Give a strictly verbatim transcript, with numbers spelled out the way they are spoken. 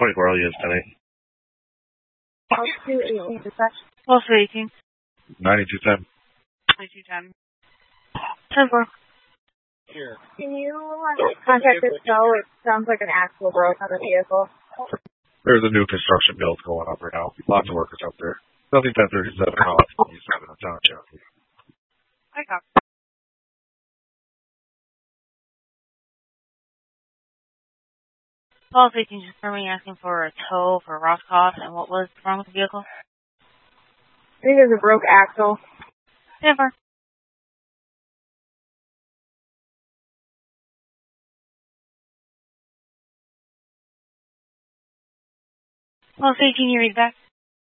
twenty-four L U is ten eight. two eighteen dispatch. Pulse eighteen. ninety-two ten. ninety-two ten. ten four. Here. Can you contact this cell? It sounds like an axle broke on the vehicle. There's a new construction build going up right now. Lots of workers out there. Nothing ten thirty-seven off. twenty-seven on town, Cherokee. I got Pulse eighteen, just for me asking for a tow for Roscoff, and what was wrong with the vehicle? I think there's a broke axle. ten four. Pulse eighteen, you read back.